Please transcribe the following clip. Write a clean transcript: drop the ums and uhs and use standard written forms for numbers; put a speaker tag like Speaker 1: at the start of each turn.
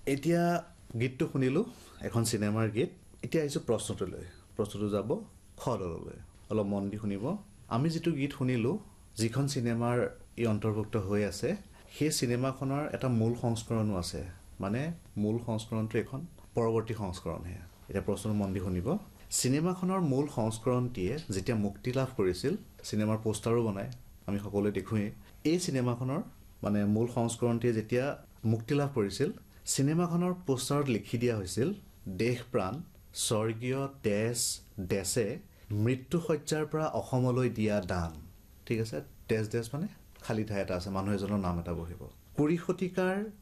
Speaker 1: এতিয়া গীতটো শুনিলোঁ, এখন চিনেমাৰ গীত। এতিয়া আহিছোঁ প্ৰশ্নটোলৈ। প্ৰশ্নটো যাব খ দললৈ। অলপ মন দি শুনিব। আমি যিটো গীত শুনিলোঁ, যিখন চিনেমাৰ ই অন্তৰ্ভুক্ত হৈ আছে, সেই চিনেমাখনৰ এটা মূল সংস্কৰণো আছে। মানে মূল সংস্কৰণটো এখন পৰৱৰ্তী সংস্কৰণহে। এতিয়া প্ৰশ্নটো মন দি শুনিব। চিনেমাখনৰ মূল সংস্কৰণটিয়ে যেতিয়া মুক্তি লাভ কৰিছিল, চিনেমাৰ পোষ্টাৰো বনায়, আমি সকলোৱে দেখোঁৱেই। এই চিনেমাখনৰ মানে মূল সংস্কৰণটিয়ে যেতিয়া মুক্তি লাভ কৰিছিল, চিনেমাখনৰ পোষ্টাৰত লিখি দিয়া হৈছিল, দেশ প্ৰাণ স্বৰ্গীয় দেশে মৃত্যুশয্যাৰ পৰা অসমলৈ দিয়া দান। ঠিক আছে, দেশ মানে খালী ঠাই এটা আছে, মানুহ এজনৰ নাম এটা বহিব। 20 শতিকাৰ